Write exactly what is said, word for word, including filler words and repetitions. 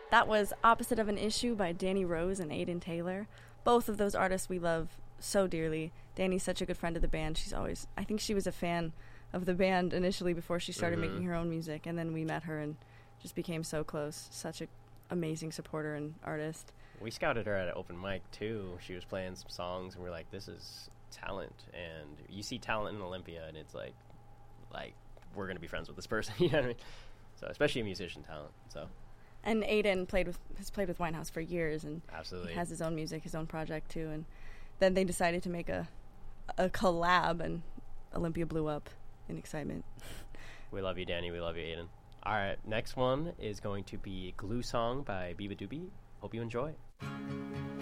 That was Opposite of an Issue by Danny Rose and Aiden Taylor. Both of those artists we love so dearly. Danny's such a good friend of the band. She's always, I think she was a fan of the band initially before she started mm-hmm. making her own music, and then we met her and just became so close. Such an amazing supporter and artist. We scouted her at an open mic, too. She was playing some songs, and we were like, this is talent. And you see talent in Olympia, and it's like, like we're going to be friends with this person. You know what I mean? So, especially musician talent. So, And Aiden played with has played with Winehouse for years, and absolutely he has his own music, his own project, too. And then they decided to make a a collab, and Olympia blew up in excitement. We love you, Danny. We love you, Aiden. All right, next one is going to be Glue Song by Biba Doobie. Hope you enjoy.